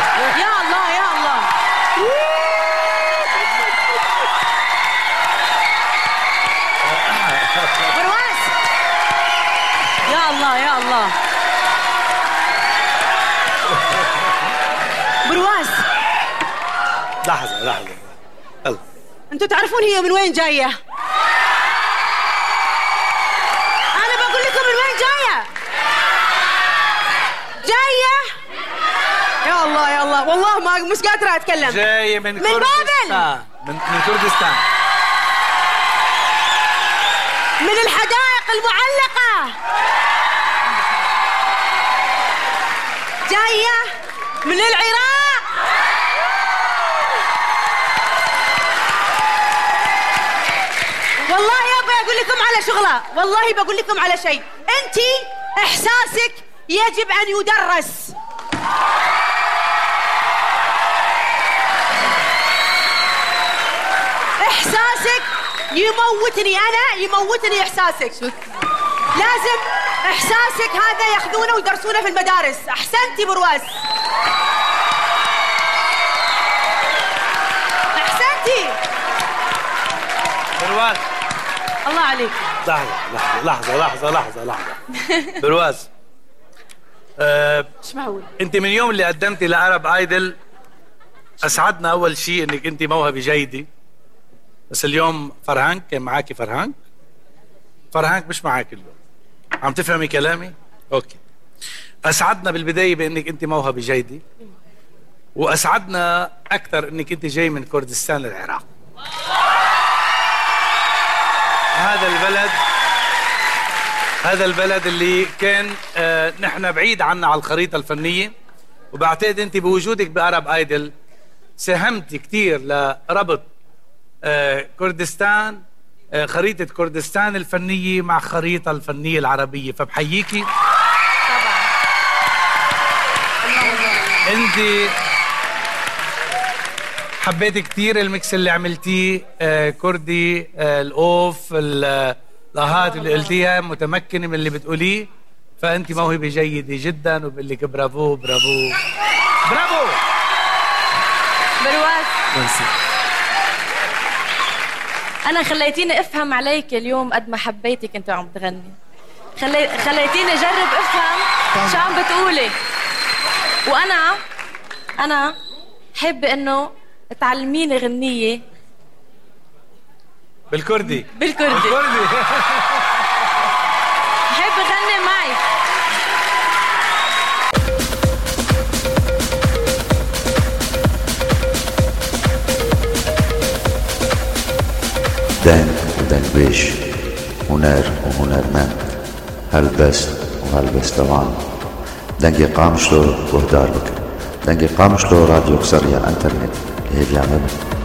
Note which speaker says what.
Speaker 1: يا الله يا الله. برواز يا الله يا الله. برواز
Speaker 2: لحظة يلا.
Speaker 1: انتوا تعرفون هي من وين جاية؟ أنا بقول لكم من وين جاية. يا الله يا الله، والله ما مش قادرة أتكلم.
Speaker 2: جاية من كردستان.
Speaker 1: بابل.
Speaker 2: من كردستان.
Speaker 1: من الحدائق المعلقة. جاية من العراق. والله يا ابي اقول لكم على شغله، والله بقول لكم على شيء. انت احساسك يجب ان يدرس. احساسك يموتني، انا يموتني احساسك. لازم احساسك هذا ياخذونه ويدرسونه في المدارس. احسنتي برواز، احسنتي
Speaker 2: برواز.
Speaker 1: الله عليك.
Speaker 2: لحظة برواز.
Speaker 1: ايش معقول؟
Speaker 2: انت من يوم اللي قدمتي لعرب ايدل اسعدنا اول شيء انك انت موهبة جيدة، بس اليوم فرهانك كان معاكي. فرهانك مش معاكي اليوم. عم تفهمي كلامي؟ اوكي. اسعدنا بالبداية بانك انت موهبة جيدة، واسعدنا اكثر انك انت جاي من كردستان العراق. هذا البلد اللي كان نحن بعيد عنا على الخريطة الفنية، وبعتقد انت بوجودك بأرب ايدل ساهمت كتير لربط كردستان، خريطة كردستان الفنية مع خريطة الفنية العربية، فبحييكي.
Speaker 1: طبعا.
Speaker 2: انت حبيت كتير الميكس اللي عملتيه، كردي، الأوف، الآهات اللي قلتيها، متمكنة من اللي بتقوليه، فأنت موهبة جيدة جدا، وبقول لك برافو برافو برافو.
Speaker 3: برواز
Speaker 2: ميرسي.
Speaker 3: أنا خليتيني أفهم عليك اليوم قد ما حبيتك أنت عم تغني. خليتيني أجرب أفهم شو عم بتقولي، وأنا حابة إنه تعلميني غنية
Speaker 2: بالكردي.
Speaker 3: حابة أغني معي.
Speaker 4: دنگ ودنگبيش، هنر وهنرمند، هلبست وهلبستوان، دنگي قامشلو وهدار بك، دنگي قامشلو راديو كسرية انترنت اللي هي بيعمل